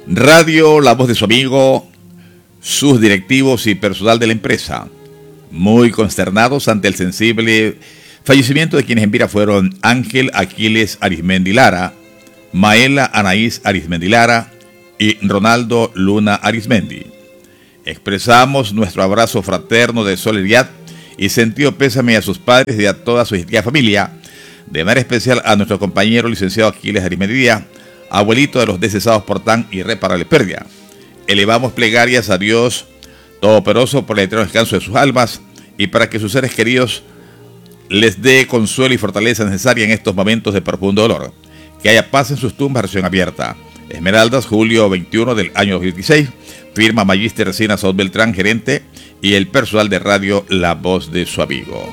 Radio La Voz de su Amigo, sus directivos y personal de la empresa, muy consternados ante el sensible fallecimiento de quienes en vida fueron Ángel Aquiles Arizmendi Lara, Maela Anaís Arizmendi Lara y Ronaldo Luna Arizmendi. Expresamos nuestro abrazo fraterno de solidaridad y sentido pésame a sus padres y a toda su distinguida familia, de manera especial a nuestro compañero licenciado Aquiles Arizmendi Díaz, abuelito de los decesados por tan irreparable pérdida. Elevamos plegarias a Dios Todopoderoso por el eterno descanso de sus almas y para que sus seres queridos les dé consuelo y fortaleza necesaria en estos momentos de profundo dolor. Que haya paz en sus tumbas, recién abierta. Esmeraldas, julio 21 del año 2016. Firma Magíster Resina Saúl Beltrán, gerente, y el personal de radio La Voz de su Amigo.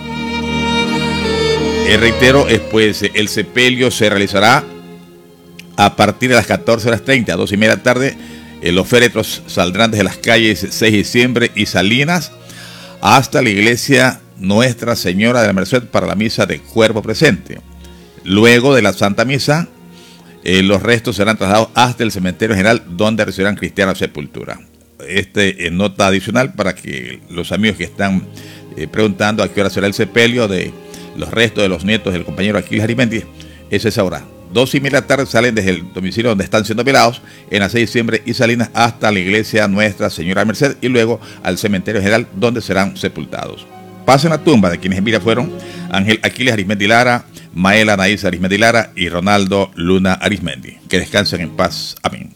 Reitero, pues el sepelio se realizará a partir de las 14:30, a 2:30 de la tarde. Los féretros saldrán desde las calles 6 de diciembre y Salinas hasta la iglesia Nuestra Señora de la Merced para la misa de cuerpo presente. Luego de la Santa Misa, los restos serán trasladados hasta el cementerio general donde recibirán cristiana sepultura. Nota adicional para que los amigos que están preguntando a qué hora será el sepelio de los restos de los nietos del compañero Aquiles Arizmendi, es esa hora. 2:30 de la tarde salen desde el domicilio donde están siendo velados en la 6 de diciembre y Salinas hasta la iglesia Nuestra Señora de Merced y luego al cementerio general donde serán sepultados. Pasen la tumba de quienes en vida fueron Ángel Aquiles Arizmendi Lara, Maela Anaís Arizmendi Lara y Ronaldo Luna Arizmendi. Que descansen en paz. Amén.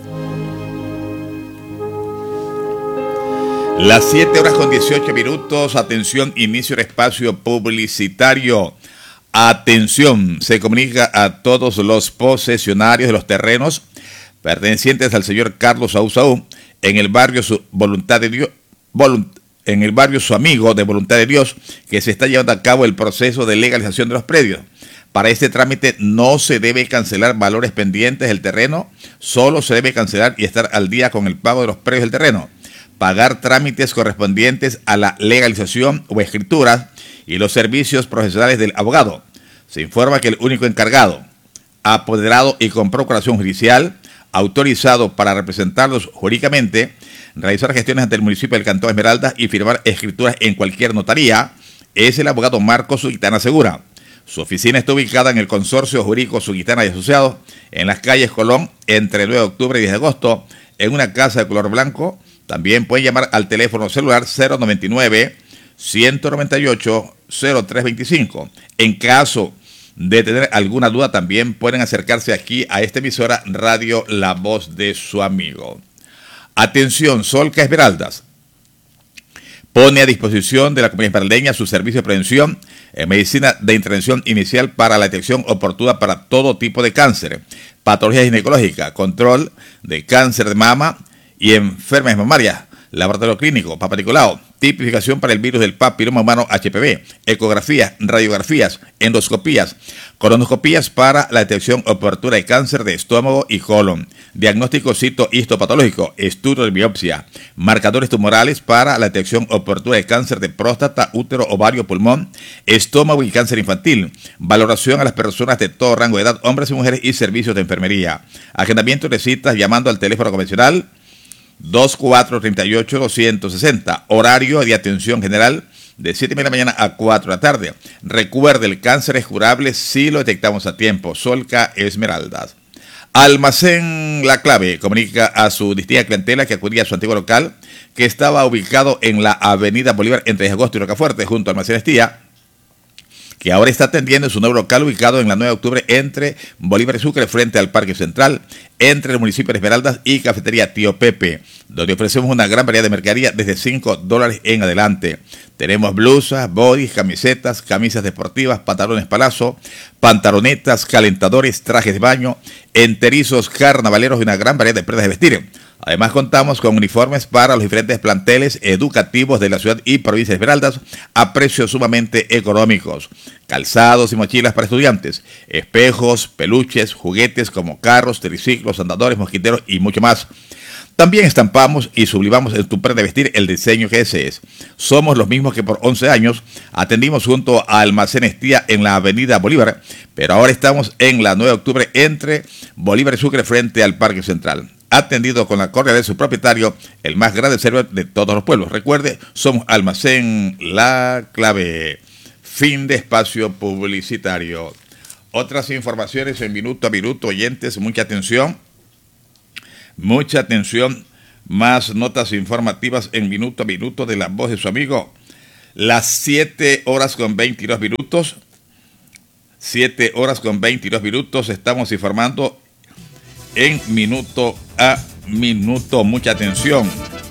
Las 7:18. Atención, inicio del espacio publicitario. Atención, se comunica a todos los posesionarios de los terrenos pertenecientes al señor Carlos Saúl en el barrio Su Amigo de Voluntad de Dios, que se está llevando a cabo el proceso de legalización de los predios. Para este trámite no se debe cancelar valores pendientes del terreno, solo se debe cancelar y estar al día con el pago de los predios del terreno, pagar trámites correspondientes a la legalización o escrituras y los servicios profesionales del abogado. Se informa que el único encargado, apoderado y con procuración judicial, autorizado para representarlos jurídicamente, realizar gestiones ante el municipio del Cantón Esmeraldas y firmar escrituras en cualquier notaría, es el abogado Marcos Suguitana Segura. Su oficina está ubicada en el Consorcio Jurídico Suguitana y Asociados, en las calles Colón, entre el 9 de octubre y 10 de agosto, en una casa de color blanco. También pueden llamar al teléfono celular 099-198-0325. En caso de tener alguna duda, también pueden acercarse aquí a esta emisora Radio La Voz de su Amigo. Atención, Solca Esmeraldas pone a disposición de la comunidad esmeraldeña su servicio de prevención en medicina de intervención inicial para la detección oportuna para todo tipo de cáncer, patología ginecológica, control de cáncer de mama y enfermedades mamarias, laboratorio clínico, Papa Nicolau, tipificación para el virus del papiloma humano HPV, ecografías, radiografías, endoscopías, colonoscopías para la detección oportuna de cáncer de estómago y colon, diagnóstico citohistopatológico, estudio de biopsia, marcadores tumorales para la detección oportuna de cáncer de próstata, útero, ovario, pulmón, estómago y cáncer infantil, valoración a las personas de todo rango de edad, hombres y mujeres y servicios de enfermería, agendamiento de citas llamando al teléfono convencional 2438-260, horario de atención general de 7:30 de la mañana a 4 de la tarde. Recuerde, el cáncer es curable si lo detectamos a tiempo. Solca Esmeraldas. Almacén La Clave comunica a su distinta clientela que acudía a su antiguo local, que estaba ubicado en la avenida Bolívar entre Agosto y Rocafuerte, junto al Almacén Estía, que ahora está atendiendo en su nuevo local ubicado en la 9 de octubre entre Bolívar y Sucre, frente al Parque Central, entre el municipio de Esmeraldas y Cafetería Tío Pepe, donde ofrecemos una gran variedad de mercadería desde $5 en adelante. Tenemos blusas, bodys, camisetas, camisas deportivas, pantalones palazo, pantalonetas, calentadores, trajes de baño, enterizos, carnavaleros y una gran variedad de prendas de vestir. Además contamos con uniformes para los diferentes planteles educativos de la ciudad y provincia de Esmeraldas a precios sumamente económicos. Calzados y mochilas para estudiantes, espejos, peluches, juguetes como carros, triciclos, andadores, mosquiteros y mucho más. También estampamos y sublimamos en tu prenda de vestir el diseño que desees. Somos los mismos que por 11 años atendimos junto a Almacén Estía en la avenida Bolívar, pero ahora estamos en la 9 de octubre entre Bolívar y Sucre frente al Parque Central. atendido con la cordialidad de su propietario, el más grande servidor de todos los pueblos. Recuerde, somos Almacén La Clave. Fin de espacio publicitario. Otras informaciones en minuto a minuto, oyentes, mucha atención. Mucha atención. Más notas informativas en minuto a minuto de la voz de su amigo. Las 7 horas con 22 minutos. 7 horas con 22 minutos. Estamos informando en minuto a minuto. Mucha atención.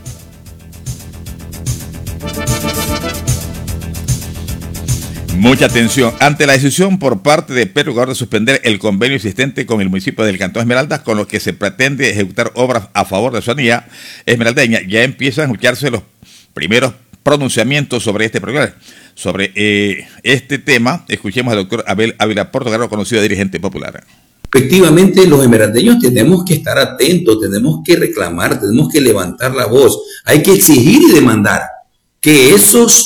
Mucha atención. Ante la decisión por parte de Petroecuador de suspender el convenio existente con el municipio del Cantón Esmeraldas, con lo que se pretende ejecutar obras a favor de la ciudadanía esmeraldeña, ya empiezan a escucharse los primeros pronunciamientos sobre este programa. Sobre este tema, escuchemos al doctor Abel Ávila Portocarrero, conocido dirigente popular. Efectivamente, los esmeraldeños tenemos que estar atentos, tenemos que reclamar, tenemos que levantar la voz. Hay que exigir y demandar que esos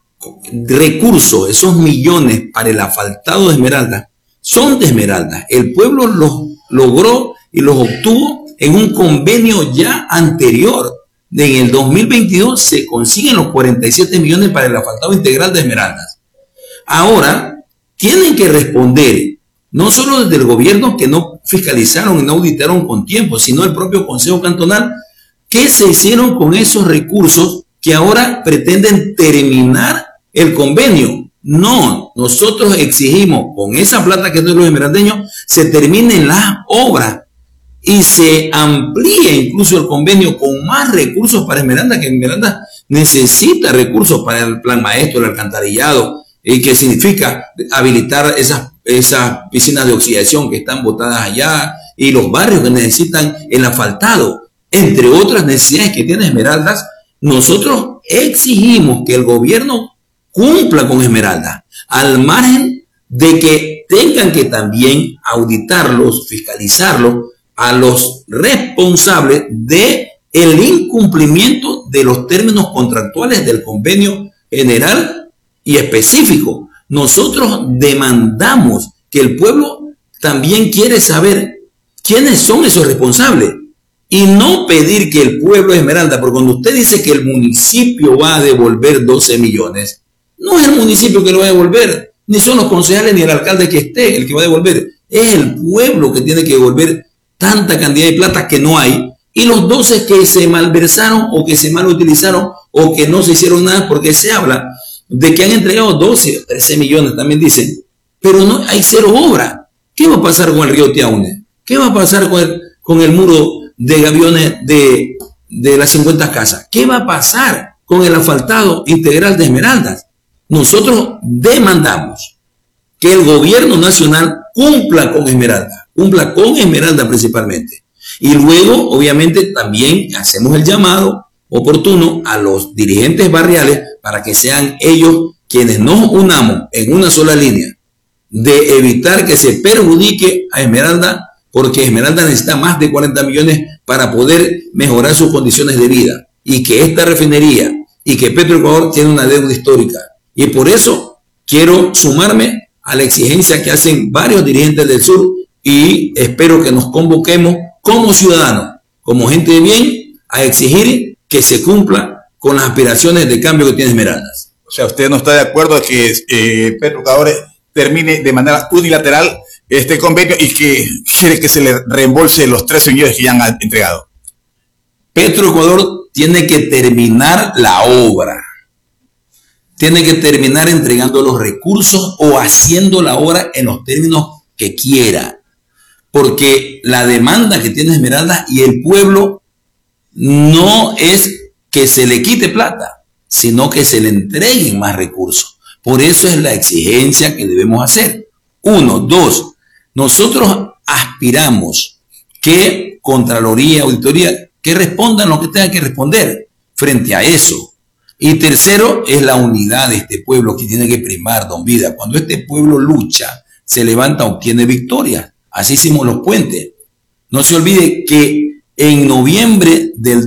recursos, esos millones para el asfaltado de Esmeraldas, son de Esmeraldas. El pueblo los logró y los obtuvo en un convenio ya anterior. En el 2022 se consiguen los 47 millones para el asfaltado integral de Esmeraldas. Ahora tienen que responder, no solo desde el gobierno, que no fiscalizaron y no auditaron con tiempo, sino el propio Consejo Cantonal, qué se hicieron con esos recursos que ahora pretenden terminar el convenio. No, nosotros exigimos con esa plata que es de los esmeraldeños se terminen las obras y se amplíe incluso el convenio con más recursos para Esmeralda, que Esmeralda necesita recursos para el plan maestro, el alcantarillado, y que significa habilitar esas piscinas de oxidación que están botadas allá y los barrios que necesitan el asfaltado, entre otras necesidades que tiene Esmeraldas. Nosotros exigimos que el gobierno cumpla con Esmeralda, al margen de que tengan que también auditarlos, fiscalizarlos a los responsables de el incumplimiento de los términos contractuales del convenio general y específico. Nosotros demandamos que el pueblo también quiere saber quiénes son esos responsables y no pedir que el pueblo de Esmeralda, porque cuando usted dice que el municipio va a devolver 12 millones, no es el municipio que lo va a devolver, ni son los concejales ni el alcalde que esté el que va a devolver. Es el pueblo que tiene que devolver tanta cantidad de plata que no hay. Y los 12 que se malversaron o que se mal utilizaron o que no se hicieron nada, porque se habla de que han entregado 12 o 13 millones, también dicen, pero no hay cero obra. ¿Qué va a pasar con el río Tiaune? ¿Qué va a pasar con el muro de gaviones de las 50 casas? ¿Qué va a pasar con el asfaltado integral de Esmeraldas? Nosotros demandamos que el gobierno nacional cumpla con Esmeralda principalmente. Y luego, obviamente, también hacemos el llamado oportuno a los dirigentes barriales para que sean ellos quienes nos unamos en una sola línea de evitar que se perjudique a Esmeralda, porque Esmeralda necesita más de 40 millones para poder mejorar sus condiciones de vida, y que esta refinería y que Petroecuador tiene una deuda histórica. Y por eso quiero sumarme a la exigencia que hacen varios dirigentes del sur y espero que nos convoquemos como ciudadanos, como gente de bien, a exigir que se cumpla con las aspiraciones de cambio que tiene Esmeraldas. O sea, ¿usted no está de acuerdo en que Petroecuador termine de manera unilateral este convenio y que quiere que se le reembolse los 13 millones que ya han entregado? Petroecuador tiene que terminar la obra. Tiene que terminar entregando los recursos o haciendo la obra en los términos que quiera. Porque la demanda que tiene Esmeralda y el pueblo no es que se le quite plata, sino que se le entreguen más recursos. Por eso es la exigencia que debemos hacer. 1, 2, nosotros aspiramos que Contraloría, Auditoría, que respondan lo que tengan que responder frente a eso. Y tercero, es la unidad de este pueblo que tiene que primar, don Vida. Cuando este pueblo lucha, se levanta, obtiene victorias. Así hicimos los puentes. No se olvide que en noviembre del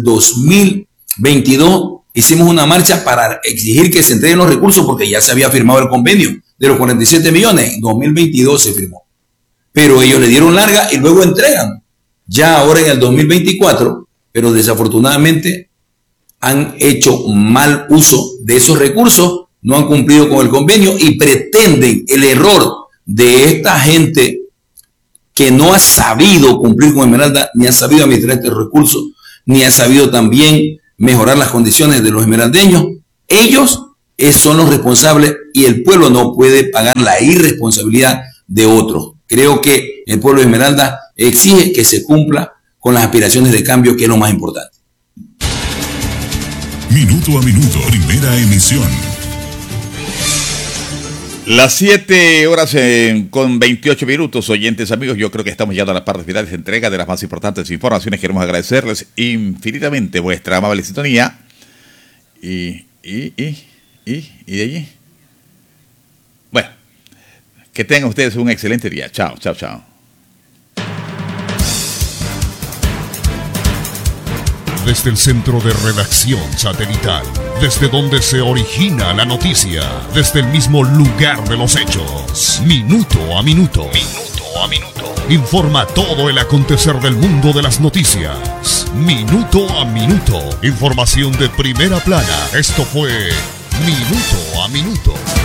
2022 hicimos una marcha para exigir que se entreguen los recursos porque ya se había firmado el convenio de los 47 millones. En 2022 se firmó. Pero ellos le dieron larga y luego entregan. ya ahora en el 2024, pero desafortunadamente han hecho mal uso de esos recursos, no han cumplido con el convenio y pretenden el error de esta gente que no ha sabido cumplir con Esmeralda, ni ha sabido administrar estos recursos, ni ha sabido también mejorar las condiciones de los esmeraldeños. Ellos son los responsables y el pueblo no puede pagar la irresponsabilidad de otros. Creo que el pueblo de Esmeralda exige que se cumpla con las aspiraciones de cambio, que es lo más importante. Minuto a minuto, primera emisión. Las 7 horas con 28 minutos, oyentes amigos, yo creo que estamos llegando a la parte final de esta entrega de las más importantes informaciones. Queremos agradecerles infinitamente vuestra amable sintonía. Y de allí. Bueno, que tengan ustedes un excelente día. Chao, chao, chao. Desde el centro de redacción satelital, desde donde se origina la noticia, desde el mismo lugar de los hechos, minuto a minuto, informa todo el acontecer del mundo de las noticias, minuto a minuto, información de primera plana. Esto fue Minuto a Minuto.